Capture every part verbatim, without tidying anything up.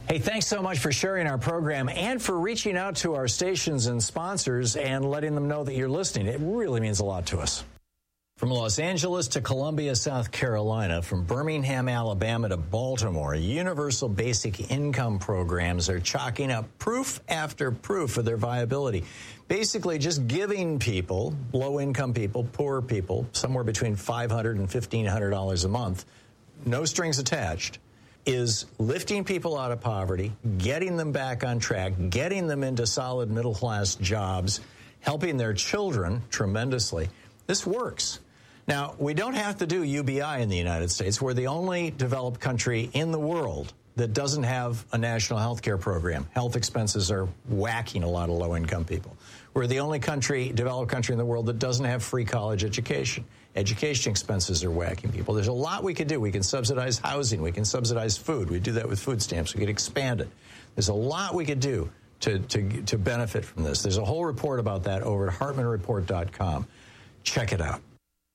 Hey, thanks so much for sharing our program and for reaching out to our stations and sponsors and letting them know that you're listening. It really means a lot to us. From Los Angeles to Columbia, South Carolina, from Birmingham, Alabama to Baltimore, universal basic income programs are chalking up proof after proof of their viability. Basically, just giving people, low-income people, poor people, somewhere between five hundred dollars and fifteen hundred dollars a month, no strings attached, is lifting people out of poverty, getting them back on track, getting them into solid middle-class jobs, helping their children tremendously. This works. Now, we don't have to do U B I in the United States. We're the only developed country in the world that doesn't have a national health care program. Health expenses are whacking a lot of low-income people. We're the only country, developed country in the world that doesn't have free college education. Education expenses are whacking people. There's a lot we could do. We can subsidize housing. We can subsidize food. We do that with food stamps. We could expand it. There's a lot we could do to, to, to benefit from this. There's a whole report about that over at hartman report dot com. Check it out.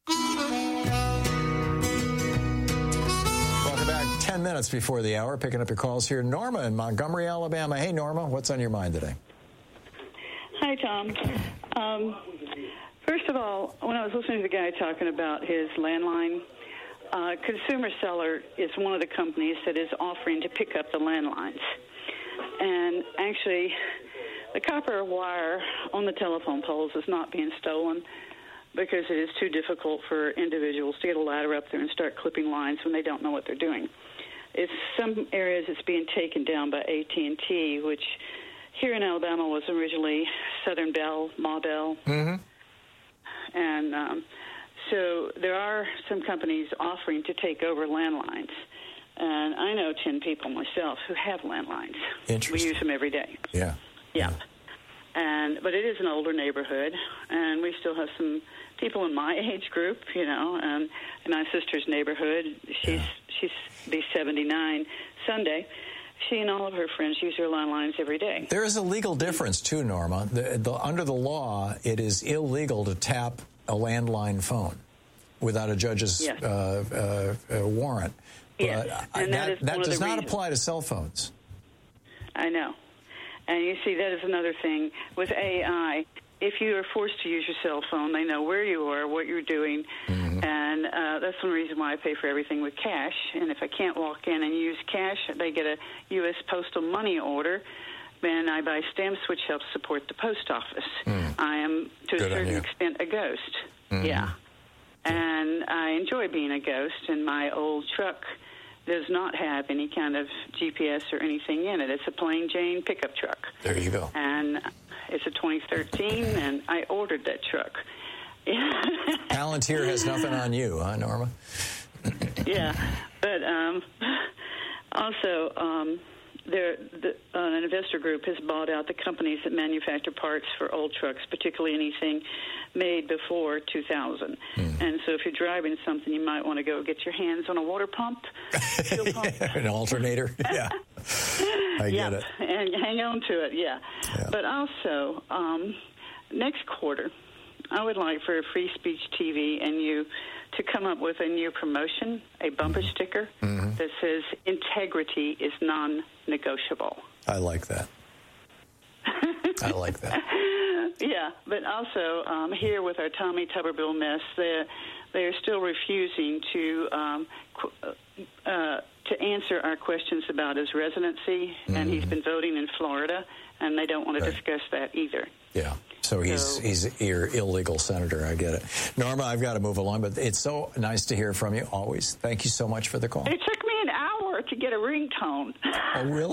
Welcome back. Ten minutes before the hour, picking up your calls here. Norma in Montgomery, Alabama. Hey, Norma, what's on your mind today? Hi, Tom. Um, first of all, when I was listening to the guy talking about his landline, uh, Consumer Seller is one of the companies that is offering to pick up the landlines. And actually, the copper wire on the telephone poles is not being stolen because it is too difficult for individuals to get a ladder up there and start clipping lines when they don't know what they're doing. It's some areas it's being taken down by A T and T, which here in Alabama was originally Southern Bell, Ma Bell. Mm-hmm. And um, so there are some companies offering to take over landlines. And I know ten people myself who have landlines. Interesting. We use them every day. Yeah. Yeah. yeah. And but it is an older neighborhood, and we still have some people in my age group, you know, and in my sister's neighborhood. She's, yeah. she's be seventy-nine Sunday. She and all of her friends use their landlines every day. There is a legal difference, too, Norma. The, the, under the law, it is illegal to tap a landline phone without a judge's yes. uh, uh, uh, warrant. Yes. But and that, that, is that one does of the not reasons. apply to cell phones. I know. And you see, that is another thing. With A I, if you are forced to use your cell phone, they know where you are, what you're doing, mm-hmm. and uh, that's one reason why I pay for everything with cash. And if I can't walk in and use cash, they get a U S postal money order, and I buy stamps, which helps support the post office. Mm. I am, to Good a certain extent, a ghost. Mm-hmm. Yeah. And I enjoy being a ghost, and my old truck does not have any kind of G P S or anything in it. It's a plain Jane pickup truck. There you go. And it's a twenty thirteen, and I ordered that truck. Palantir has nothing on you, huh, Norma? Yeah, but um, also um, there, the, uh, an investor group has bought out the companies that manufacture parts for old trucks, particularly anything made before two thousand. Mm. And so if you're driving something, you might want to go get your hands on a water pump, fuel pump. An alternator, yeah. I yeah, get it. And hang on to it, yeah. yeah. But also, um, next quarter, I would like for Free Speech T V and you to come up with a new promotion, a bumper mm-hmm. sticker mm-hmm. that says integrity is non-negotiable. I like that. I like that. Yeah, but also um, here with our Tommy Tuberville mess, they they are still refusing to um, qu- uh, to answer our questions about his residency, mm-hmm. and he's been voting in Florida, and they don't want to right. discuss that either. Yeah, so he's so, he's your illegal senator. I get it. Norma, I've got to move along, but it's so nice to hear from you always. Thank you so much for the call. It took me an hour to get a ringtone. Oh, really?